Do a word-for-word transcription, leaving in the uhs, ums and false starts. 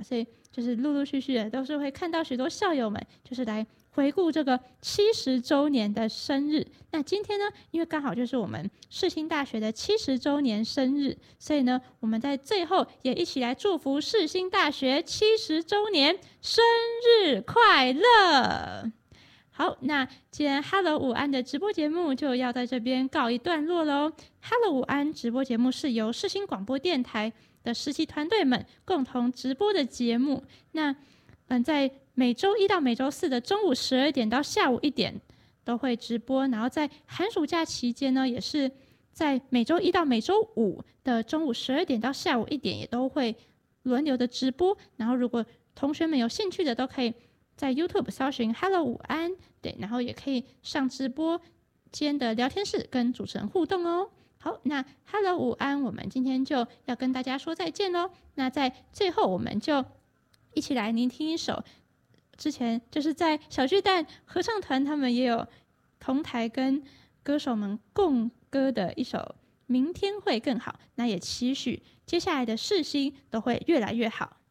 所以就是陆陆续续的都是会看到许多校友们就是来回顾这个七十周年的生日。那今天呢，因为刚好就是我们世新大学的七十周年生日，所以呢，我们在最后也一起来祝福世新大学七十周年生日快乐。好，那既然 Hello 午安的直播节目就要在这边告一段落喽。Hello 午安直播节目是由世新广播电台的实习团队们共同直播的节目。那嗯，在每周一到每周四的中午十二点到下午一点都会直播，然后在寒暑假期间呢，也是在每周一到每周五的中午十二点到下午一点也都会轮流的直播。然后如果同学们有兴趣的，都可以在 YouTube 搜寻 Hello 午安，对，然后也可以上直播间的聊天室跟主持人互动哦。好，那 Hello 午安，我们今天就要跟大家说再见咯。那在最后，我们就一起来聆听一首之前就是在小巨蛋合唱团他们也有同台跟歌手们共歌的一首《明天会更好》，那也期许接下来的世新都会越来越好。